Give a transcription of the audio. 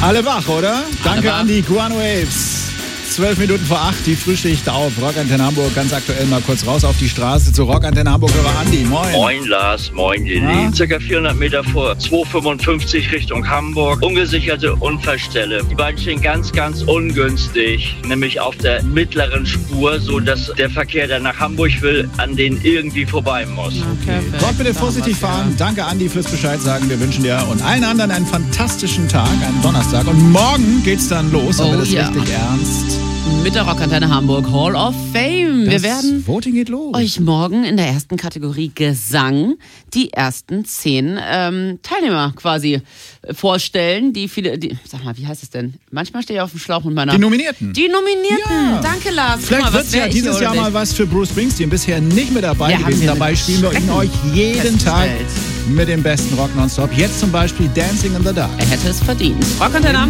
Alle wach, oder? Danke an die Guano Waves. 12 Minuten vor 8, die Frühschicht auf Rockantenne Hamburg. Ganz aktuell mal kurz raus auf die Straße zu Rockantenne Hamburg. Hörer Andi, moin. Moin Lars, moin Lilly. Circa 400 Meter vor 255 Richtung Hamburg. Ungesicherte Unfallstelle. Die beiden stehen ganz, ganz ungünstig. Nämlich auf der mittleren Spur, so dass der Verkehr, der nach Hamburg will, an denen irgendwie vorbei muss. Okay. Dort bitte vorsichtig fahren. Danke Andi fürs Bescheid sagen. Wir wünschen dir und allen anderen einen fantastischen Tag, einen Donnerstag. Und morgen geht's dann los. Dann wird es richtig ernst. Mit der Rockantenne Hamburg Hall of Fame. Wir werden Voting geht los. euch morgen in der ersten Kategorie Gesang die ersten 10 Teilnehmer quasi vorstellen. Sag mal, wie heißt es denn? Manchmal stehe ich auf dem Schlauch mit meiner... Die Nominierten. Ja. Danke, Lars. Vielleicht wird es ja dieses Jahr mal was für Bruce Springsteen. Bisher nicht mit dabei gewesen. Dabei spielen wir ihn euch jeden Tag mit dem besten Rock nonstop. Jetzt zum Beispiel Dancing in the Dark. Er hätte es verdient. Rockantenne Hamburg.